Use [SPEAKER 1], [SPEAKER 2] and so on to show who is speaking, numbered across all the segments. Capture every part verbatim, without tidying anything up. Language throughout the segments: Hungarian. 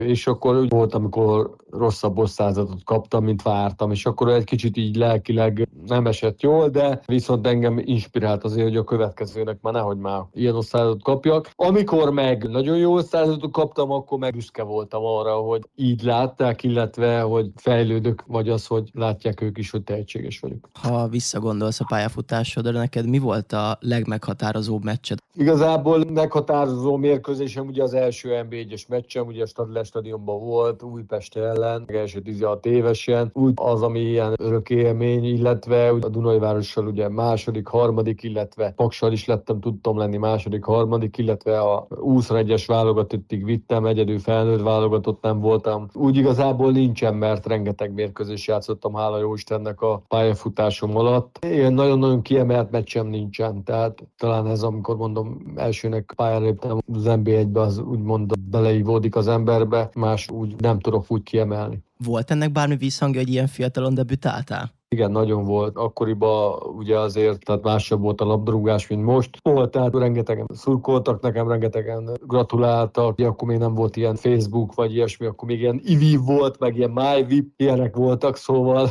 [SPEAKER 1] és akkor úgy volt, amikor rosszabb osztályzatot kaptam, mint vártam, és akkor egy kicsit így lelkileg nem esett jól, de viszont engem inspirált azért, hogy a következőnek már nehogy már ilyen osztályzatot kapjak. Amikor meg nagyon jó osztályzatot kaptam, akkor meg büszke voltam arra, hogy így látták, illetve hogy fejlődök, vagy az, hogy látják ők is, hogy tehetséges vagyok.
[SPEAKER 2] Ha visszagondolsz a pályafutásodra, neked mi volt a legmeghatározóbb meccsed?
[SPEAKER 1] Igazából meghatározó mérkőzésem ugye az első en bé egyes meccsem, ugye a Stadler stadionban volt, Újpest ellen, első tizenhat évesen, úgy az, ami ilyen örök élmény, illetve a Dunajvárossal ugye második, harmadik, illetve Paksal is lettem, tudtam lenni második, harmadik, illetve a huszonegyes válogatottig vittem, egyedül felnőtt válogatott nem voltam. Úgy igazából nincsen, mert rengeteg mérkőzés játszottam, hála jó Istennek a pályafutásom alatt. Ilyen nagyon-nagyon kiemelt meccsem nincsen, tehát talán ez, amikor mondom, elsőnek pályára léptem az en bé egybe, az úgymond beleívódik az emberbe, más úgy nem tudok úgy kiemelni.
[SPEAKER 2] Volt ennek bármi visszhangja, hogy ilyen fiatalon debütáltál?
[SPEAKER 1] Igen, nagyon volt. Akkoriban ugye azért, tehát másabb volt a labdarúgás, mint most. Volt, tehát rengetegen szurkoltak nekem, rengetegen gratuláltak. Akkor még nem volt ilyen Facebook, vagy ilyesmi, akkor még ilyen i vé volt, meg ilyen MyVip, ilyenek voltak, szóval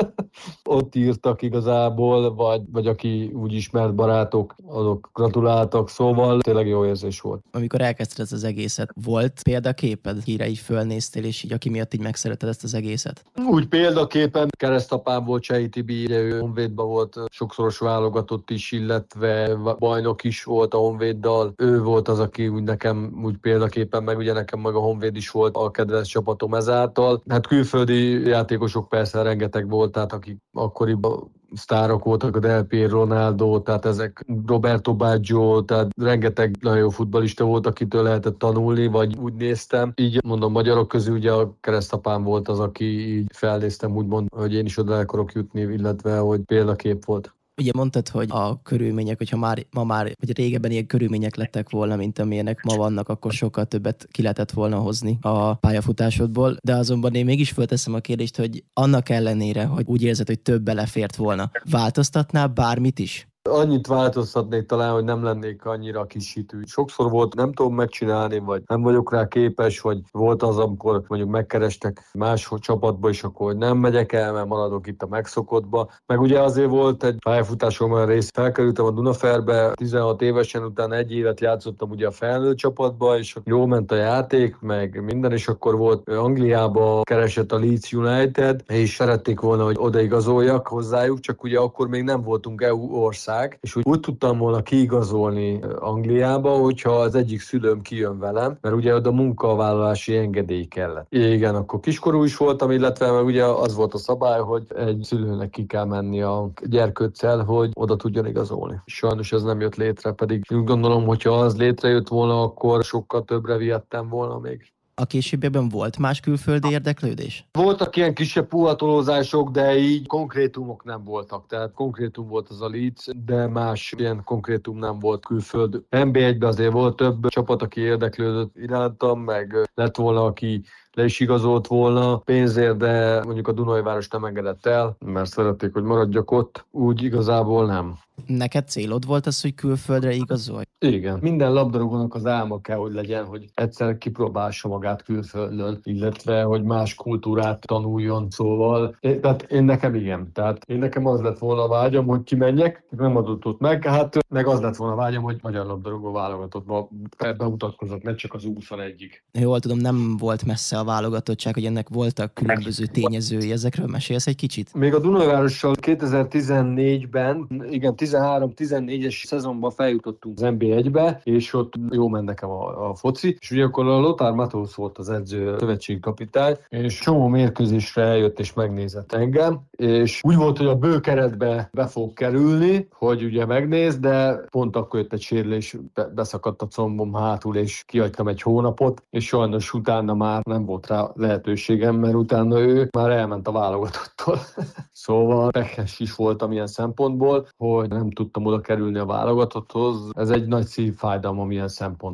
[SPEAKER 1] ott írtak igazából, vagy, vagy aki úgy ismert barátok, azok gratuláltak, szóval tényleg jó érzés volt.
[SPEAKER 2] Amikor elkezdted ezt az egészet, volt példaképed, híre így fölnéztél, és így aki miatt így megszereted ezt az egészet?
[SPEAKER 1] Úgy példaképpen keresztapám volt, Csei Tibi, ő Honvédban volt, sokszoros válogatott is, illetve bajnok is volt a Honvéddal. Ő volt az, aki úgy nekem úgy példaképpen, meg ugye nekem meg a Honvéd is volt a kedvenc csapatom ezáltal. Hát külföldi játékosok persze rengeteg volt, tehát akik akkoriban sztárok voltak, a Del Piero, Ronaldo, tehát ezek Roberto Baggio, tehát rengeteg nagyon jó futballista volt, akitől lehetett tanulni, vagy úgy néztem. Így mondom, magyarok közül ugye a keresztapám volt az, aki így felnéztem, úgymond, hogy én is oda el akarok jutni, illetve hogy példakép volt.
[SPEAKER 2] Ugye mondtad, hogy a körülmények, hogyha már, ma már, vagy régebben ilyen körülmények lettek volna, mint amilyenek ma vannak, akkor sokkal többet ki lehetett volna hozni a pályafutásodból, de azonban én mégis fölteszem a kérdést, hogy annak ellenére, hogy úgy érzed, hogy több belefért volna, változtatnál bármit is?
[SPEAKER 1] Annyit változtatnék talán, hogy nem lennék annyira kisítő. Sokszor volt, nem tudom megcsinálni, vagy nem vagyok rá képes, vagy volt az, amikor mondjuk megkerestek más csapatba, és akkor nem megyek el, mert maradok itt a megszokottba. Meg ugye azért volt egy pályafutásom olyan rész, felkerültem a Dunaferbe, tizenhat évesen, utána egy évet játszottam ugye a felnőtt csapatba, és jó ment a játék, meg minden, és akkor volt Angliába keresett a Leeds United, és szerették volna, hogy odaigazoljak hozzájuk, csak ugye akkor még nem voltunk é u ország, és úgy, úgy tudtam volna kiigazolni Angliába, hogyha az egyik szülőm kijön velem, mert ugye oda munkavállalási engedély kellett. Igen, akkor kiskorú is voltam, illetve meg ugye az volt a szabály, hogy egy szülőnek ki kell menni a gyerkőccel, hogy oda tudjon igazolni. Sajnos ez nem jött létre, pedig úgy gondolom, hogyha az létrejött volna, akkor sokkal többre vihettem volna még.
[SPEAKER 2] A későbbiekben volt más külföldi érdeklődés?
[SPEAKER 1] Voltak ilyen kisebb puhatolózások, de így konkrétumok nem voltak. Tehát konkrétum volt az a Leeds, de más ilyen konkrétum nem volt külföld. en bé egyben azért volt több csapat, aki érdeklődött irántam, meg lett volna, aki le is igazolt volna pénzért, de mondjuk a Dunajváros nem engedett el, mert szerették, hogy maradjak ott. Úgy igazából nem.
[SPEAKER 2] Neked célod volt az, hogy külföldre igazolj?
[SPEAKER 1] Igen. Minden labdarúgónak az álma kell, hogy legyen, hogy egyszer kipróbálsa magát külföldön, illetve, hogy más kultúrát tanuljon, szóval. Tehát én nekem igen. Tehát én nekem az lett volna a vágyam, hogy kimenjek, nem adott ott meg, hát meg az lett volna a vágyam, hogy magyar labdarúgó válogatottba bemutatkozott, ne csak az huszonegyig.
[SPEAKER 2] Jól tudom, nem volt messze a válogatottság, hogy ennek voltak különböző tényezői. Ezekről mesélsz egy kicsit?
[SPEAKER 1] Még a Dunajvárossal kétezer-tizennégyben, igen, tizenhárom-tizennégyes szezonban feljutottunk az en bé egybe, és ott jó ment nekem a, a foci, és ugye akkor a Lothar Matthäus volt az edző, szövetségi kapitány, és csomó mérkőzésre eljött és megnézett engem, és úgy volt, hogy a bő keretbe be fog kerülni, hogy ugye megnéz, de pont akkor jött egy sérülés, beszakadt a combom hátul, és kihagytam egy hónapot, és sajnos utána már nem volt rá lehetőségem, mert utána ő már elment a válogatottól. Szóval pehes is voltam ilyen szempontból, hogy nem tudtam oda kerülni a válogatotthoz. Ez egy nagy szívfájdalom ilyen szempontból.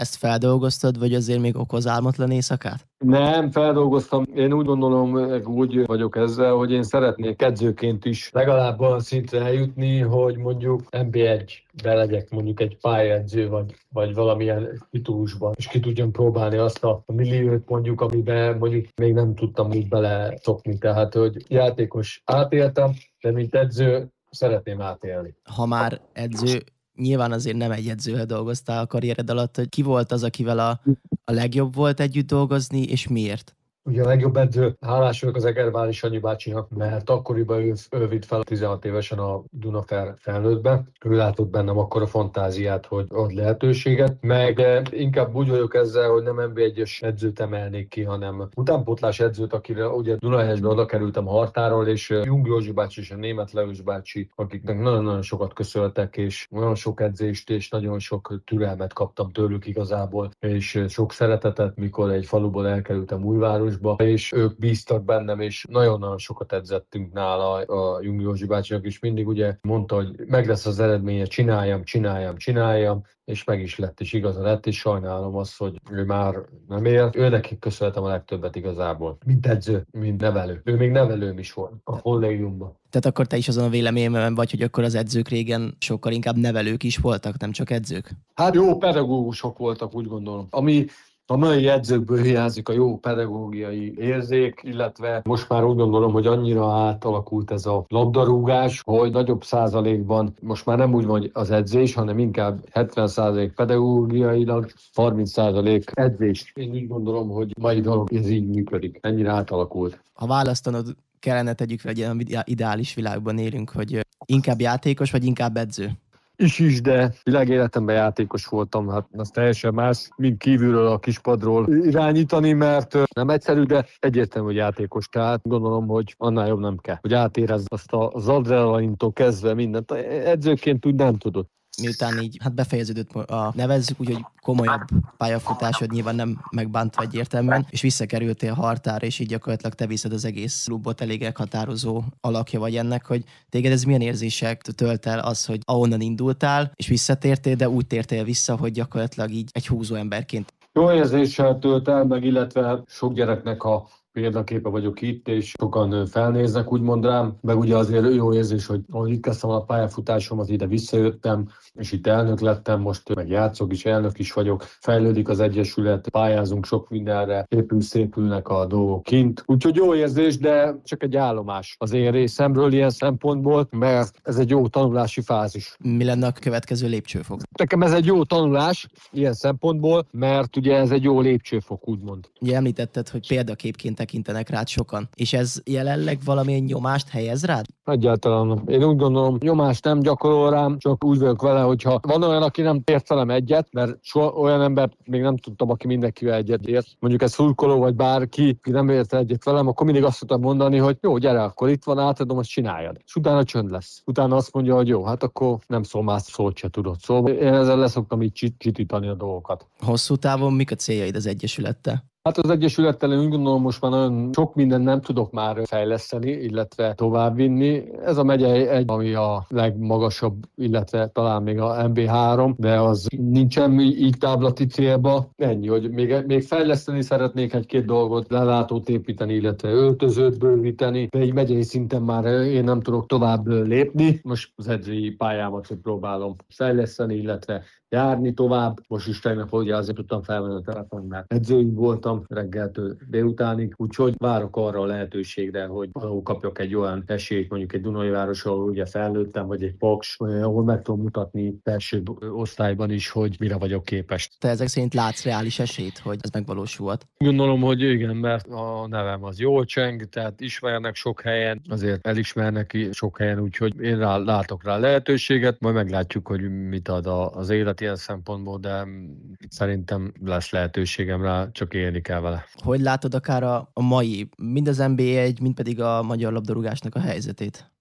[SPEAKER 2] Ezt feldolgoztad, vagy azért még okoz álmatlan éjszakát?
[SPEAKER 1] Nem, feldolgoztam. Én úgy gondolom, meg úgy vagyok ezzel, hogy én szeretnék edzőként is legalább olyan szintre eljutni, hogy mondjuk en bé egybe legyek mondjuk egy pályaedző, vagy, vagy valamilyen titulusban, és ki tudjam próbálni azt a milliót mondjuk, amiben mondjuk még nem tudtam úgy bele szokni. Tehát, hogy játékos átéltem, de mint edző szeretném átélni.
[SPEAKER 2] Ha már edző, nyilván azért nem egy edzővel dolgoztál a karriered alatt, hogy ki volt az, akivel a, a legjobb volt együtt dolgozni, és miért?
[SPEAKER 1] Ugye a legjobb edző, hálás vagyok az Egervári Sanyi bácsinak, mert akkoriban ő, ő vitt fel tizenhat évesen a Dunafer felnőttbe. Ő látott bennem akkor a fantáziát, hogy ad lehetőséget, meg inkább úgy vagyok ezzel, hogy nem en bé egyes edzőt emelnék ki, hanem utánpótlás edzőt, akire ugye Dunahelyesbe oda kerültem a Hartáról, és Jung Józsi bácsi és a Németh Leós bácsi, akiknek nagyon-nagyon sokat köszöntek, és nagyon sok edzést és nagyon sok türelmet kaptam tőlük igazából, és sok szeretetet, mikor egy faluból elkerültem Újváros, és ők bíztak bennem, és nagyon-nagyon sokat edzettünk nála a Jung Józsi bácsinak, és mindig ugye mondta, hogy meg lesz az eredménye, csináljam, csináljam, csináljam, és meg is lett, és igaza lett, és sajnálom azt, hogy ő már nem él. Ő neki köszönhetem a legtöbbet igazából, mint edző, mint nevelő. Ő még nevelőm is volt a kollégiumban.
[SPEAKER 2] Tehát akkor te is azon a véleményben vagy, hogy akkor az edzők régen sokkal inkább nevelők is voltak, nem csak edzők?
[SPEAKER 1] Hát jó pedagógusok voltak, úgy gondolom. Ami a mai edzőkből hiányzik a jó pedagógiai érzék, illetve most már úgy gondolom, hogy annyira átalakult ez a labdarúgás, hogy nagyobb százalékban most már nem úgy van az edzés, hanem inkább hetven százalék pedagógiailag, harminc százalék edzés. Én úgy gondolom, hogy mai dolog ez így működik. Ennyire átalakult.
[SPEAKER 2] Ha választanod kellene, tegyük fel, egy ilyen ideális világban élünk, hogy inkább játékos, vagy inkább edző?
[SPEAKER 1] Is is, de világéletemben játékos voltam, hát az teljesen más, mint kívülről a kispadról irányítani, mert nem egyszerű, de egyértelmű, hogy játékos, tehát gondolom, hogy annál jobb nem kell, hogy átérezd azt az adrenalintól kezdve mindent, edzőként úgy nem tudod.
[SPEAKER 2] Miután így hát befejeződött a nevezzük úgy, hogy komolyabb pályafutásod, nyilván nem megbántva egyértelműen, és visszakerültél Hartára, és így gyakorlatilag te viszed az egész klubot, elég meghatározó alakja vagy ennek, hogy téged ez milyen érzések tölt el az, hogy ahonnan indultál, és visszatértél, de úgy tértél vissza, hogy gyakorlatilag így egy húzó emberként.
[SPEAKER 1] Jó érzéssel tölt el, meg illetve sok gyereknek a példaképe vagyok itt, és sokan felnéznek, úgymond rám, meg ugye azért jó érzés, hogy ahogy itt kezdtem a pályafutásomat, ide visszajöttem, és itt elnök lettem, most meg játszok is, elnök is vagyok, fejlődik az egyesület, pályázunk sok mindenre, épül, szépülnek a dolgok kint. Úgyhogy jó érzés, de csak egy állomás az én részemről ilyen szempontból, mert ez egy jó tanulási fázis.
[SPEAKER 2] Mi lenne a következő lépcsőfok?
[SPEAKER 1] Nekem ez egy jó tanulás ilyen szempontból, mert ugye ez egy jó lépcsőfok, úgymond.
[SPEAKER 2] Ugye említetted, hogy példaképként tekintenek rád sokan, és ez jelenleg valamilyen nyomást helyez rád?
[SPEAKER 1] Egyáltalán nem. Én úgy gondolom, nyomást nem gyakorol rám, csak úgy vagyok vele, hogyha van olyan, aki nem ért velem egyet, mert soha olyan embert még nem tudtam, aki mindenkivel egyet ért. Mondjuk egy szurkoló vagy bárki, aki nem ért egyet velem, akkor mindig azt tudtam mondani, hogy jó, gyere, akkor itt van, átadom, azt csináljad. És utána csönd lesz. Utána azt mondja, hogy jó, hát akkor nem szól, más szót se tudod. Szóval én ezzel leszoktam így csitítani a dolgokat.
[SPEAKER 2] Hosszú távon mik a céljaid az Egyesülettel?
[SPEAKER 1] Hát az Egyesülettel én úgy gondolom, most már nagyon sok mindent nem tudok már fejleszteni, illetve továbbvinni. Ez a megye egy, ami a legmagasabb, illetve talán még a em bé három, de az nincsen így táblati célba. Ennyi, hogy még, még fejleszteni szeretnék egy-két dolgot, lelátót építeni, illetve öltözőt bővíteni, de így megyei szinten már én nem tudok tovább lépni. Most az edzői pályámat próbálom fejleszteni, illetve járni tovább. Most is tegnap, ugye azért tudtam felvenni a telefon, mert edzőig voltam reggeltől délutánig, úgyhogy várok arra a lehetőségre, hogy ahol kapjak egy olyan esélyt, mondjuk egy Dunai város, ahol ugye felnőttem, vagy egy Paks, ahol meg tudom mutatni felső osztályban is, hogy mire vagyok képes.
[SPEAKER 2] Te ezek szerint látsz reális esélyt, hogy ez megvalósulhat?
[SPEAKER 1] Gondolom, hogy igen, mert a nevem az jól cseng, tehát ismernek sok helyen, azért elismernek sok helyen, úgyhogy én rá, látok rá lehetőséget, majd meglátjuk, hogy mit ad az élet ilyen szempontból, de szerintem lesz lehetőségem rá, csak élni kell vele.
[SPEAKER 2] Hogy látod akár a, a mai, mind az en bé egy, mind pedig a magyar labdarúgásnak a helyzetét?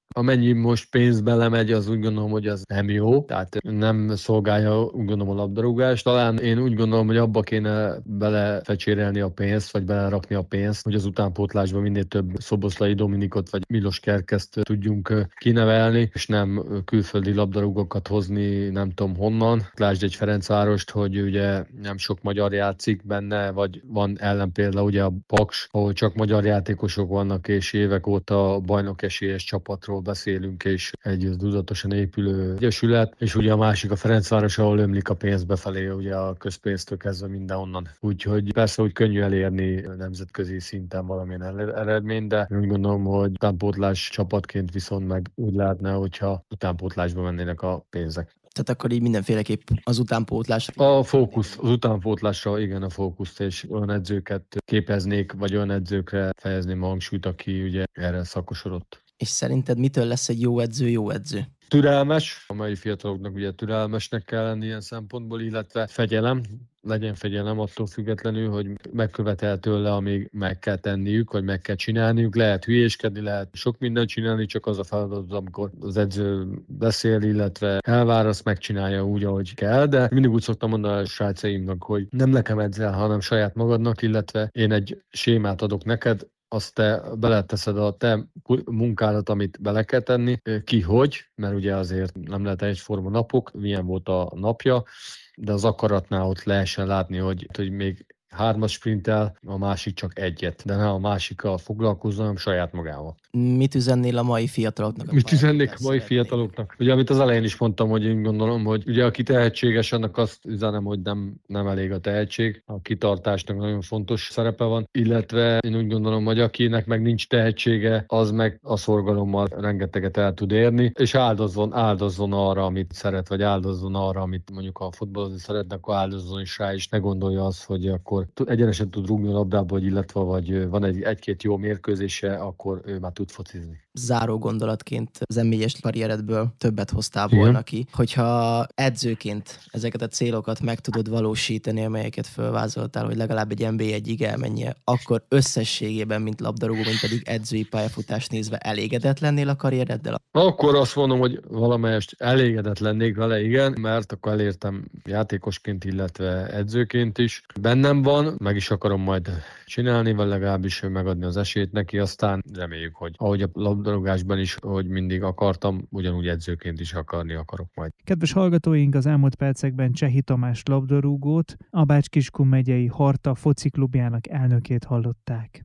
[SPEAKER 1] Amennyi most pénz belemegy, az úgy gondolom, hogy az nem jó, tehát nem szolgálja úgy gondolom a labdarúgást. Talán én úgy gondolom, hogy abba kéne belefecsérelni a pénzt, vagy belerakni a pénzt, hogy az utánpótlásban minél több Szoboszlai Dominikot, vagy Milos Kerkeszt tudjunk kinevelni, és nem külföldi labdarúgókat hozni nem tudom honnan. Lásd egy Ferencvárost, hogy ugye nem sok magyar játszik benne, vagy van ellenpélda ugye a Paks, ahol csak magyar játékosok vannak, és évek óta bajnokesélyes csapatról beszélünk, és egy tudatosan épülő egyesület, és ugye a másik a Ferencváros, ahol ömlik a pénz befelé, ugye a közpénztől kezdve mindenhonnan. Úgyhogy persze, hogy könnyű elérni nemzetközi szinten valamilyen eredményt, de úgy gondolom, hogy utánpótlás csapatként viszont meg úgy lehetne, hogyha utánpótlásba mennének a pénzek.
[SPEAKER 2] Tehát akkor így mindenféleképp az utánpótlás.
[SPEAKER 1] A fókusz, az utánpótlásra igen a fókuszt, és olyan edzőket képeznék, vagy olyan edzőkre fejezném a hangsúlyt, aki ugye erre szakosodott.
[SPEAKER 2] És szerinted mitől lesz egy jó edző jó edző?
[SPEAKER 1] Türelmes, a mai fiataloknak ugye türelmesnek kell lenni ilyen szempontból, illetve fegyelem, legyen fegyelem attól függetlenül, hogy megkövetel tőle, amíg meg kell tenniük, vagy meg kell csinálniuk. Lehet hülyéskedni, lehet sok mindent csinálni, csak az a feladat, amikor az edző beszél, illetve elvár, azt megcsinálja úgy, ahogy kell, de mindig úgy szoktam mondani a srácaimnak, hogy nem nekem edzel, hanem saját magadnak, illetve én egy sémát adok neked, azt te beleteszed a te munkádat, amit bele kell tenni, ki hogy, mert ugye azért nem lehet egyforma napok, milyen volt a napja, de az akaratnál ott lehessen látni, hogy, hogy még hármas sprintel, a másik csak egyet, de ne a másikkal foglalkozzon, hanem saját magával.
[SPEAKER 2] Mit üzennél a mai fiataloknak?
[SPEAKER 1] Mit üzennék a mai fiataloknak? Ugye, amit az elején is mondtam, hogy én gondolom, hogy ugye aki tehetséges, annak azt üzenem, hogy nem, nem elég a tehetség, a kitartásnak nagyon fontos szerepe van, illetve én úgy gondolom, hogy akinek meg nincs tehetsége, az meg a szorgalommal rengeteget el tud érni, és áldozzon, áldozzon arra, amit szeret, vagy áldozzon arra, amit mondjuk a futballozni szeretnek, akkor áldozzon is rá, és ne gondolja azt, hogy akkor egyenesen tud rúgni a labdába, vagy illetve vagy van egy, egy-két jó mérkőzése, akkor ő már tud focizni.
[SPEAKER 2] Záró gondolatként az em négyes karrieredből többet hoztál volna Igen. ki. Hogyha edzőként ezeket a célokat meg tudod valósítani, amelyeket fölvázoltál, hogy legalább egy en bé egyig elmenje, akkor összességében, mint labdarúgó, mint pedig edzői pályafutást nézve elégedett lennél a karriereddel?
[SPEAKER 1] Akkor azt mondom, hogy valamelyest elégedett lennék vele, igen, mert akkor elértem játékosként, illetve edzőként is. Bennem van, meg is akarom majd csinálni, vagy legalábbis megadni az esélyt neki, aztán reméljük, hogy ahogy a labdarúgásban is, hogy mindig akartam, ugyanúgy edzőként is akarni akarok majd.
[SPEAKER 3] Kedves hallgatóink, az elmúlt percekben Csehi Tamás labdarúgót, a Bács-Kiskun megyei Harta fociklubjának elnökét hallották.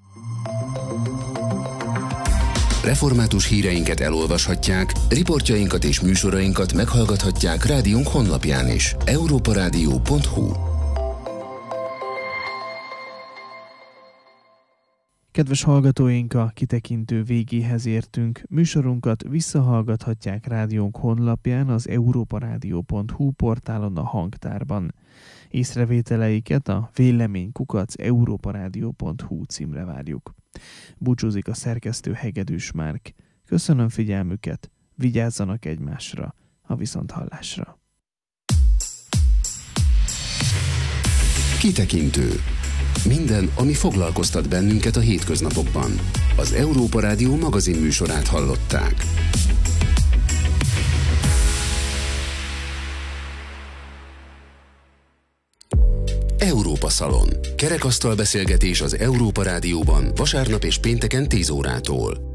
[SPEAKER 4] Református híreinket elolvashatják, riportjainkat és műsorainkat meghallgathatják rádiónk honlapján is. európa rádió pont hu.
[SPEAKER 3] Kedves hallgatóink, a kitekintő végéhez értünk. Műsorunkat visszahallgathatják rádiónk honlapján, az európa rádió pont hu portálon, a hangtárban. Észrevételeiket a vélemény kukac európa rádió pont hu címre várjuk. Búcsúzik a szerkesztő Hegedűs Márk. Köszönöm figyelmüket, vigyázzanak egymásra, a viszonthallásra.
[SPEAKER 4] Kitekintő. Minden, ami foglalkoztat bennünket a hétköznapokban. Az Európa Rádió magazin műsorát hallották. Európa Szalon. Kerekasztal beszélgetés az Európa Rádióban vasárnap és pénteken tíz órától.